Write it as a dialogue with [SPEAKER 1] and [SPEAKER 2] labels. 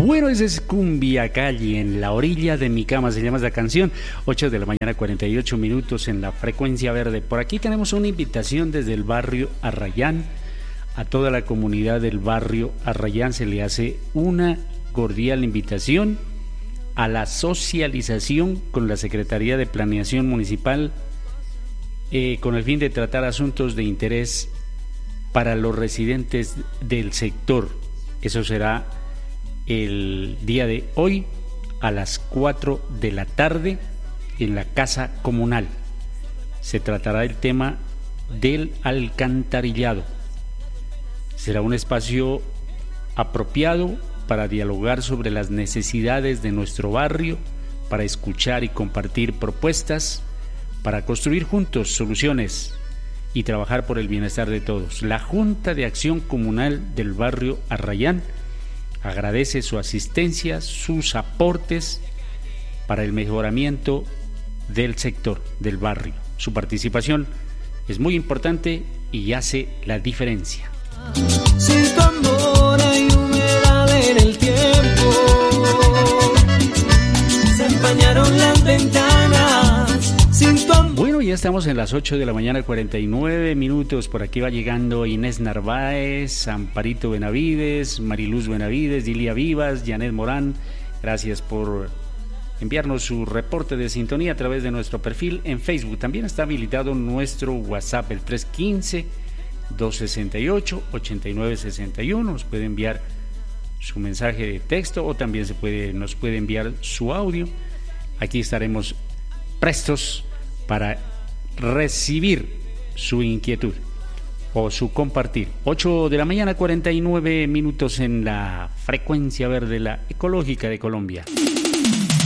[SPEAKER 1] Bueno, ese es Cumbia Calle, en la orilla de mi cama, se llama esa canción. 8 de la mañana, 48 minutos en la frecuencia verde. Por aquí tenemos una invitación desde el barrio Arrayán. A toda la comunidad del barrio Arrayán se le hace una cordial invitación a la socialización con la Secretaría de Planeación Municipal con el fin de tratar asuntos de interés para los residentes del sector. Eso será el día de hoy a las 4 de la tarde en la Casa Comunal. Se tratará el tema del alcantarillado. Será un espacio apropiado para dialogar sobre las necesidades de nuestro barrio, para escuchar y compartir propuestas, para construir juntos soluciones y trabajar por el bienestar de todos. La Junta de Acción Comunal del barrio Arrayán agradece su asistencia, sus aportes para el mejoramiento del sector, del barrio. Su participación es muy importante y hace la diferencia.
[SPEAKER 2] Sin tu amor hay humedad en el tiempo, se empañaron las ventanas. Sin tu amor.
[SPEAKER 1] Bueno, ya estamos en las 8 de la mañana, 49 minutos. Por aquí va llegando Inés Narváez, Amparito Benavides, Mariluz Benavides, Dilia Vivas, Janet Morán. Gracias por enviarnos su reporte de sintonía a través de nuestro perfil en Facebook. También está habilitado nuestro WhatsApp, el 315-268-8961. Nos puede enviar su mensaje de texto o también nos puede enviar su audio. Aquí estaremos prestos para recibir su inquietud o su compartir. 8 de la mañana, 49 minutos en la frecuencia verde, la ecológica de Colombia.